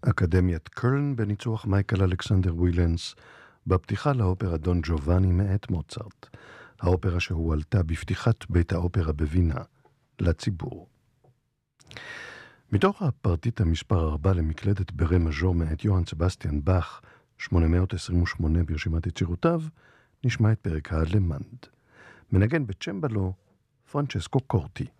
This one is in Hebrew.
אקדמיית קרן בניצוח מייקל אלכסנדר ווילנס, בפתיחה לאופרה דון ג'ובאני מאת מוצרט, האופרה שהועלתה בפתיחת בית האופרה בווינה לציבור. מתוך הפרטיטה מספר 4 למקלדת ברה מז'ור מאת יוהאן סבסטיאן באך, 828 ברשימת יצירותיו, נשמע את פרק האלמנד. מנגן בצ'מבלו פרנצ'סקו קורטי.